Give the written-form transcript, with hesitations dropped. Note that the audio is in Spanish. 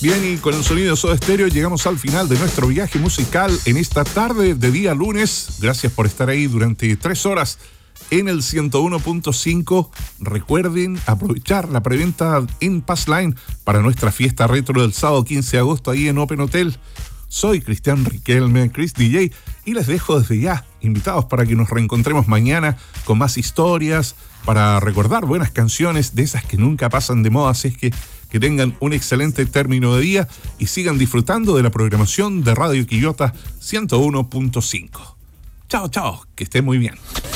Bien, y con el sonido de Soda Stereo llegamos al final de nuestro viaje musical en esta tarde de día lunes. Gracias por estar ahí durante 3 horas en el 101.5. Recuerden aprovechar la preventa en Passline para nuestra fiesta retro del sábado 15 de agosto ahí en Open Hotel. Soy Cristian Riquelme, Chris DJ, y les dejo desde ya invitados para que nos reencontremos mañana con más historias, para recordar buenas canciones de esas que nunca pasan de moda. Así es que tengan un excelente término de día y sigan disfrutando de la programación de Radio Quillota 101.5. Chao, chao, que estén muy bien.